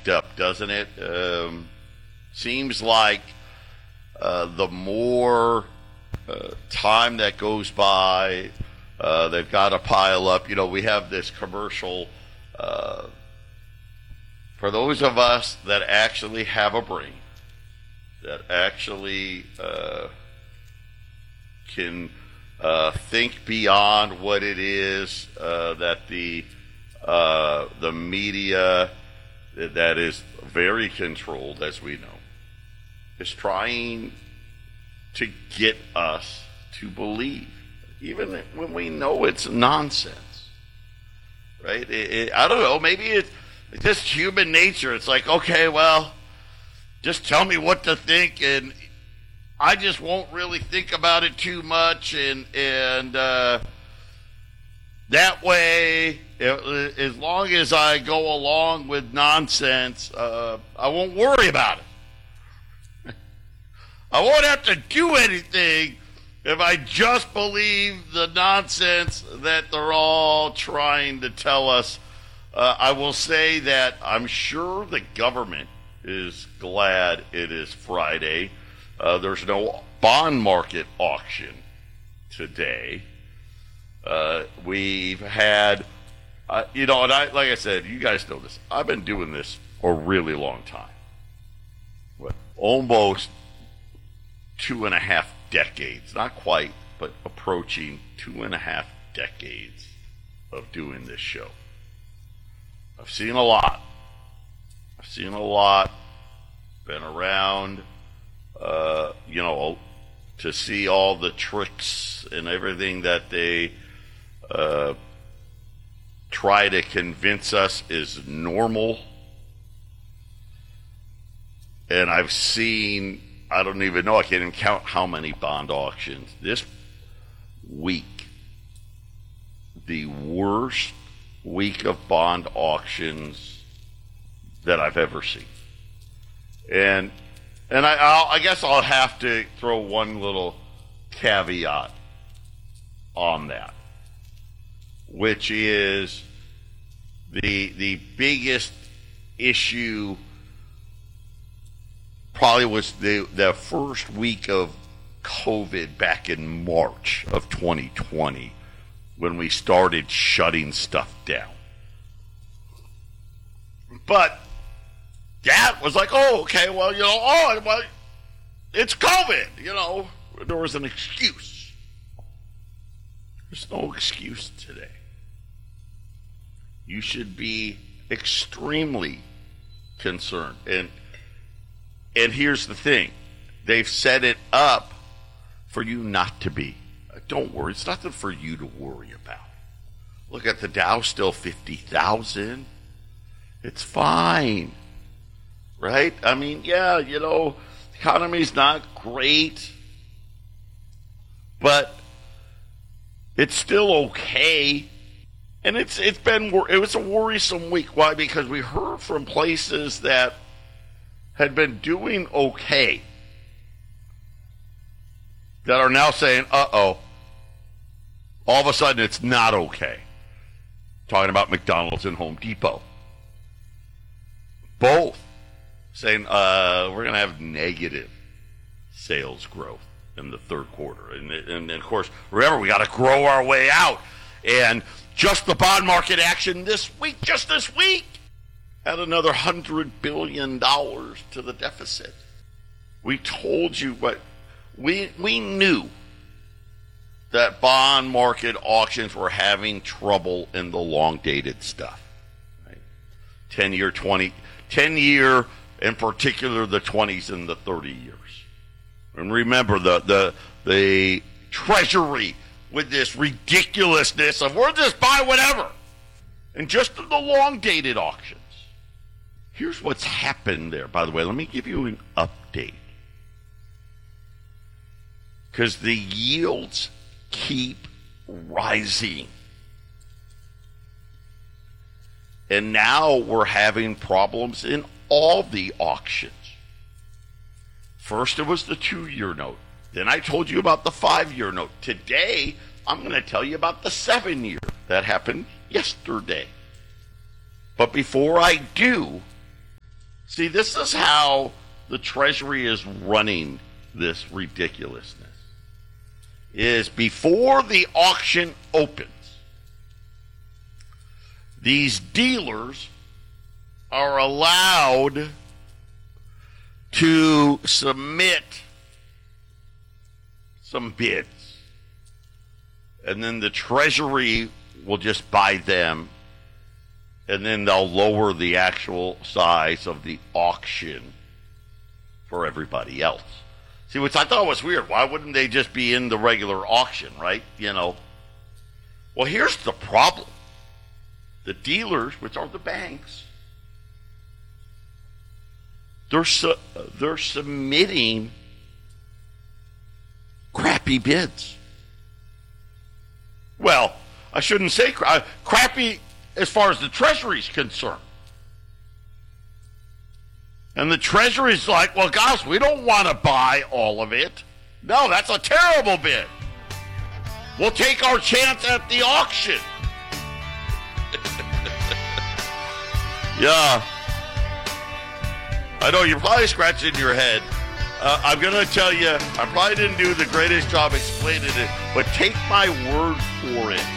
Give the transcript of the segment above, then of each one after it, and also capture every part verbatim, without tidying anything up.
ramped up, doesn't it? Um, seems like uh, the more uh, time that goes by, uh, they've got to pile up. You know, we have this commercial. Uh, for those of us that actually have a brain, that actually uh, can uh, think beyond what it is uh, that the uh, the media that is very controlled, as we know, is trying to get us to believe, even when we know it's nonsense, right? It, it, I don't know, maybe it's just human nature. It's like, okay, well, just tell me what to think, and I just won't really think about it too much, and and uh, that way, as long as I go along with nonsense, uh, I won't worry about it. I won't have to do anything if I just believe the nonsense that they're all trying to tell us. Uh, I will say that I'm sure the government is glad it is Friday. Uh, there's no bond market auction today. Uh, we've had, uh, you know, and I, like I said, you guys know this. I've been doing this a really long time. What, almost two and a half decades. Not quite, but approaching two and a half decades of doing this show. I've seen a lot. I've seen a lot. Been around, uh, you know, to see all the tricks and everything that they uh, try to convince us is normal. And I've seen, I don't even know, I can't even count how many bond auctions. This week, the worst week of bond auctions that I've ever seen. And and I I'll, I guess I'll have to throw one little caveat on that, which is the the biggest issue probably was the the first week of COVID back in March of twenty twenty when we started shutting stuff down. But that was like, oh, okay, well, you know, oh, well, it's COVID, you know. There was an excuse. There's no excuse today. You should be extremely concerned. And and here's the thing. They've set it up for you not to be. Don't worry. It's nothing for you to worry about. Look at the Dow, still fifty thousand. It's fine. Right? I mean, yeah, you know, the economy's not great, but it's still okay. And it's it's been it was a worrisome week. Why? Because we heard from places that had been doing okay that are now saying, uh-oh, all of a sudden it's not okay. Talking about McDonald's and Home Depot. Both saying uh, we're going to have negative sales growth in the third quarter. And, and, and, of course, remember, we got to grow our way out. And just the bond market action this week, just this week, had another one hundred billion dollars to the deficit. We told you what, we we knew that bond market auctions were having trouble in the long-dated stuff. Right? ten-year, twenty, ten-year, in particular the twenties and the thirty years. And remember, the the the Treasury with this ridiculousness of we'll just buy whatever. And just in the long-dated auctions. Here's what's happened there, by the way. Let me give you an update. Because the yields keep rising. And now we're having problems in all the auctions. First, it was the two-year note. Then I told you about the five-year note. Today, I'm going to tell you about the seven-year. That happened yesterday. But before I do, See, this is how the Treasury is running this ridiculousness. Is before the auction opens, these dealers are allowed to submit some bids. And then the Treasury will just buy them. And then they'll lower the actual size of the auction for everybody else. See, which I thought was weird. Why wouldn't they just be in the regular auction, right? You know. Well, here's the problem. The dealers, which are the banks, they're su- they're submitting crappy bids. Well, I shouldn't say cra- crappy as far as the Treasury's concerned. And the Treasury's like, well, gosh, we don't want to buy all of it. No, that's a terrible bid. We'll take our chance at the auction. Yeah. I know you're probably scratching your head. Uh, I'm going to tell you, I probably didn't do the greatest job explaining it, but take my word for it.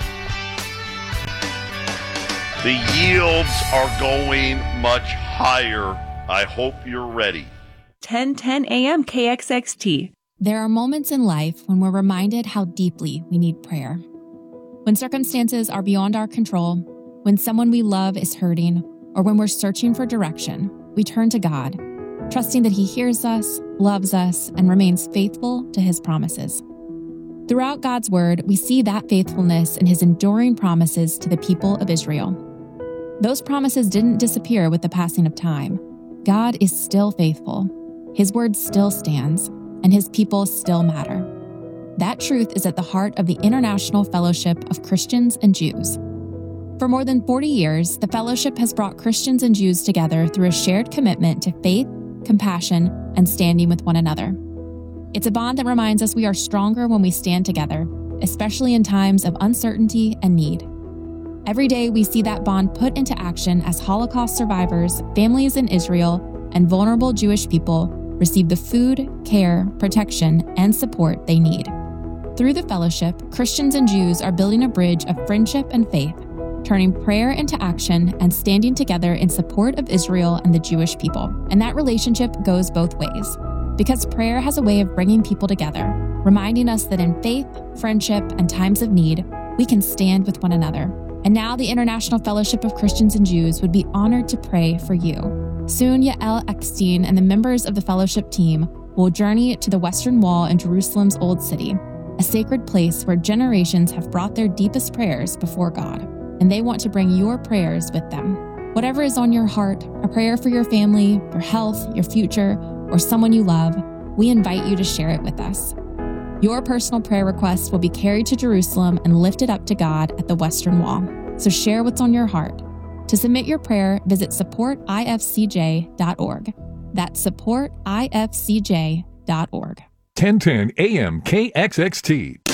The yields are going much higher. I hope you're ready. ten ten A M K X X T. There are moments in life when we're reminded how deeply we need prayer. When circumstances are beyond our control, when someone we love is hurting, or when we're searching for direction, we turn to God, trusting that He hears us, loves us, and remains faithful to His promises. Throughout God's Word, we see that faithfulness in His enduring promises to the people of Israel. Those promises didn't disappear with the passing of time. God is still faithful, His word still stands, and His people still matter. That truth is at the heart of the International Fellowship of Christians and Jews. For more than forty years, the fellowship has brought Christians and Jews together through a shared commitment to faith, compassion, and standing with one another. It's a bond that reminds us we are stronger when we stand together, especially in times of uncertainty and need. Every day, we see that bond put into action as Holocaust survivors, families in Israel, and vulnerable Jewish people receive the food, care, protection, and support they need. Through the fellowship, Christians and Jews are building a bridge of friendship and faith, turning prayer into action and standing together in support of Israel and the Jewish people. And that relationship goes both ways, because prayer has a way of bringing people together, reminding us that in faith, friendship, and times of need, we can stand with one another. And now the International Fellowship of Christians and Jews would be honored to pray for you. Soon, Yael Eckstein and the members of the fellowship team will journey to the Western Wall in Jerusalem's Old City, a sacred place where generations have brought their deepest prayers before God, and they want to bring your prayers with them. Whatever is on your heart, a prayer for your family, your health, your future, or someone you love, we invite you to share it with us. Your personal prayer request will be carried to Jerusalem and lifted up to God at the Western Wall. So share what's on your heart. To submit your prayer, visit support I F C J dot org. That's support I F C J dot org. ten ten A M K X X T.